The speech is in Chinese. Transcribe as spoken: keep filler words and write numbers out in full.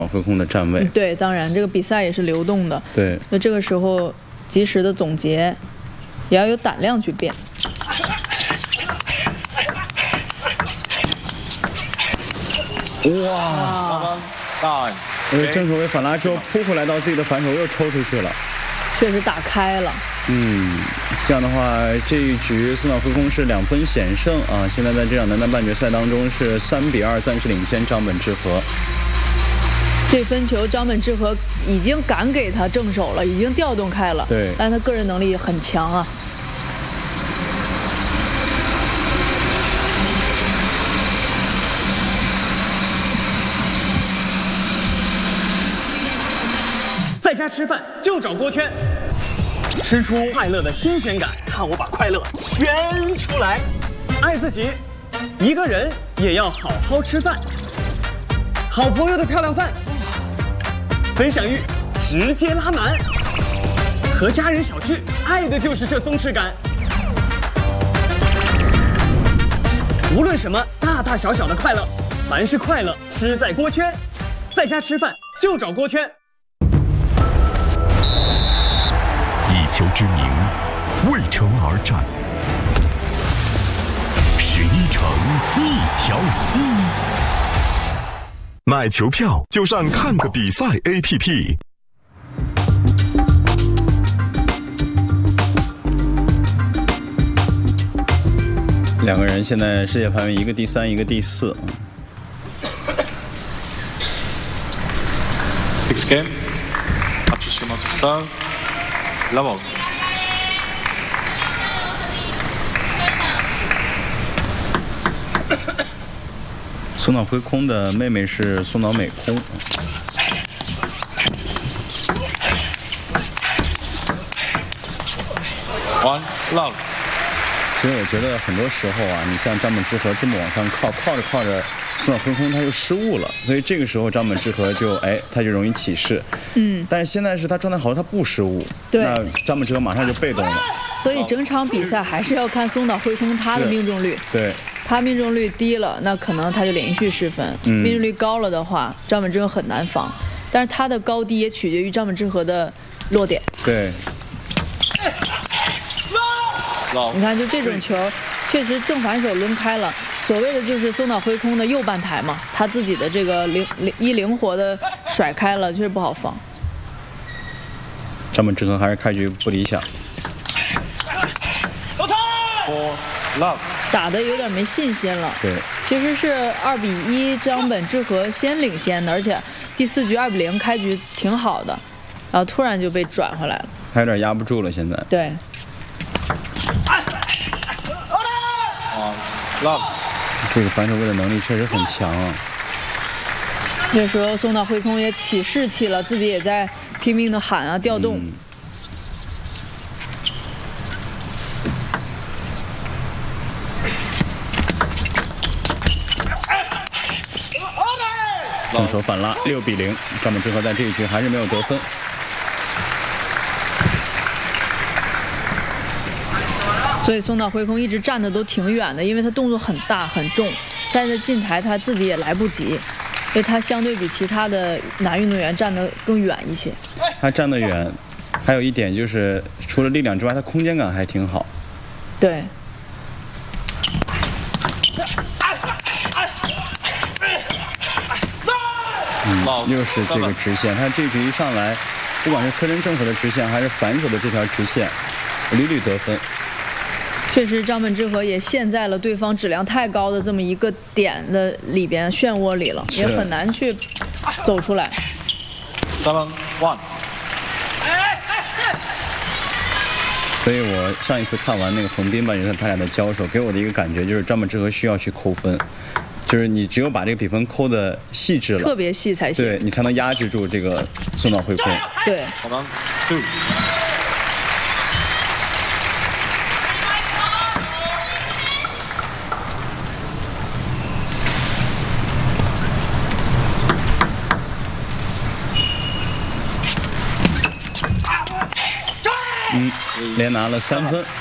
挥空的站位。 对，当然这个比赛也是流动的。 对， 那这个时候及时的总结，也要有胆量去变。 哇！大，呃，正手为反拉之后扑回来到自己的反手又抽出去了， 确实打开了。 嗯，这样的话，这一局松岛挥空是两分险胜啊！现在在这场男单半决赛当中是三比二暂时领先张本智和。 这分球张本智和已经敢给他正手了，已经调动开了。 对， 但是他个人能力很强啊。 在家吃饭就找锅圈，吃出快乐的新鲜感，看我把快乐圈出来。爱自己，一个人也要好好吃饭。好朋友的漂亮饭，分享欲直接拉满。和家人小聚，爱的就是这松弛感。无论什么大大小小的快乐，凡是快乐吃在锅圈。在家吃饭就找锅圈。 一球之名，为城而战。十一城，一条心。买球票就上看个比赛 A P P。 两个人现在世界排名一个第三，一个第四。 Six game. Matches not start. Level. 松岛挥空的妹妹是松岛美空。 One love。 其实我觉得很多时候啊，你像张本智和这么往上靠，靠着靠着，松岛挥空他就失误了，所以这个时候张本智和就哎，他就容易起势。 嗯。 但是现在是他状态好，他不失误， 对， 那张本智和马上就被动了。 所以整场比赛还是要看松岛挥空他的命中率。 对。 他命中率低了，那可能他就连续失分；嗯、命中率高了的话，张本智和很难防。但是他的高低也取决于张本智和的落点。 对。 你看，就这种球，确实正反手抡开了。所谓的就是松岛挥空的右半台嘛，他自己的这个灵一灵活的甩开了，确实不好防。 张本智和还是开局不理想。 打的有点没信心了。 对， 其实是二比一，张本智和先领先的，而且第四局二比零开局挺好的，然后突然就被转回来了， 还有点压不住了。现在对。 这个反手位的能力确实很强啊。 这时候松岛挥空也起士气了，自己也在拼命的喊啊调动。嗯正手反拉，六比零，张本智和在这一局还是没有得分。 所以松岛挥空一直站的都挺远的，因为他动作很大很重，但是进台他自己也来不及，因为他相对比其他的男运动员站得更远一些。 他站得远，还有一点就是除了力量之外，他空间感还挺好。 对。 嗯，又是这个直线，他这局一上来，不管是侧身正手的直线，还是反手的这条直线，屡屡得分。 确实，张本智和也陷在了对方质量太高的这么一个点的里边漩涡里了，也很难去走出来。 Seven one。 所以我上一次看完那个横滨半决赛他俩的交手，给我的一个感觉就是张本智和需要去扣分。就是你只有把这个比分抠的细致了， 特别细才行， 对你才能压制住这个松岛挥空。 对。 好的，对。 嗯，连拿了三分。